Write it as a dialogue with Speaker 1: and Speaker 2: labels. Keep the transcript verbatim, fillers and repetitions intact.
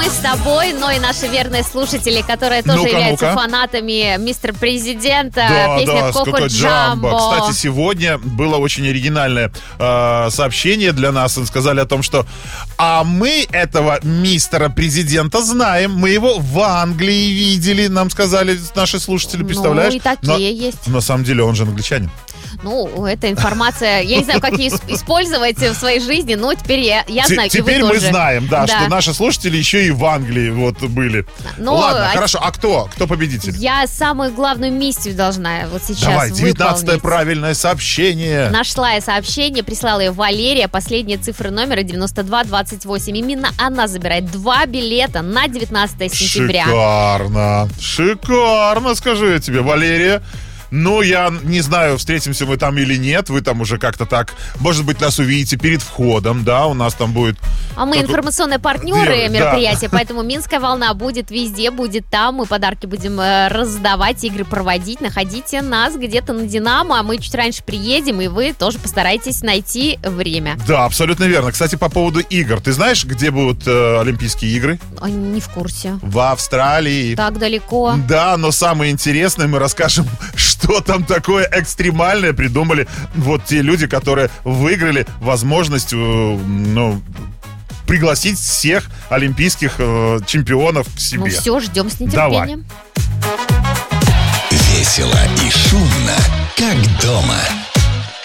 Speaker 1: Мы с тобой, но и наши верные слушатели, которые тоже
Speaker 2: Ну-ка,
Speaker 1: являются
Speaker 2: ну-ка.
Speaker 1: фанатами Мистер Президента,
Speaker 2: Да,
Speaker 1: песня
Speaker 2: да,
Speaker 1: Коко
Speaker 2: Коко Джамбо.
Speaker 1: Джамбо.
Speaker 2: Кстати, сегодня было очень оригинальное э, сообщение для нас. Сказали о том, что а мы этого мистера президента знаем. Мы его в Англии видели, нам сказали наши слушатели, представляешь?
Speaker 1: Ну, и такие
Speaker 2: Но,
Speaker 1: есть.
Speaker 2: На самом деле он же англичанин.
Speaker 1: Ну, эта информация, я не знаю, как ее ис- использовать в своей жизни, но теперь я, я
Speaker 2: Те-
Speaker 1: знаю,
Speaker 2: Теперь
Speaker 1: и вы
Speaker 2: мы
Speaker 1: тоже.
Speaker 2: знаем, да,
Speaker 1: Да.
Speaker 2: что наши слушатели еще и в Англии вот были.
Speaker 1: Ну,
Speaker 2: Ладно,
Speaker 1: а-
Speaker 2: хорошо. А кто? Кто победитель?
Speaker 1: Я самую главную миссию должна вот сейчас
Speaker 2: Давай, девятнадцатое
Speaker 1: выполнить.
Speaker 2: правильное сообщение.
Speaker 1: Нашла я сообщение, прислала ее Валерия, последние цифры номера девяносто два двадцать восемь. Именно она забирает два билета на девятнадцатое сентября.
Speaker 2: Шикарно. Шикарно, скажу я тебе, Валерия. Ну, я не знаю, встретимся мы там или нет. Вы там уже как-то так, может быть, нас увидите перед входом, да, у нас там будет...
Speaker 1: А мы
Speaker 2: Как-
Speaker 1: информационные партнеры
Speaker 2: Верно, да.
Speaker 1: мероприятия, поэтому Минская волна будет везде, будет там. Мы подарки будем э, раздавать, игры проводить. Находите нас где-то на Динамо, а мы чуть раньше приедем, и вы тоже постарайтесь найти время.
Speaker 2: Да, абсолютно верно. Кстати, по поводу игр. Ты знаешь, где будут э, Олимпийские игры?
Speaker 1: А, не в курсе.
Speaker 2: В Австралии.
Speaker 1: Так далеко.
Speaker 2: Да, но самое интересное, мы расскажем, что там такое экстремальное придумали вот те люди, которые выиграли возможность, э, ну, пригласить всех олимпийских э, чемпионов к себе.
Speaker 1: Ну все, ждем с
Speaker 2: Давай.
Speaker 1: нетерпением.
Speaker 3: Весело и шумно, как дома.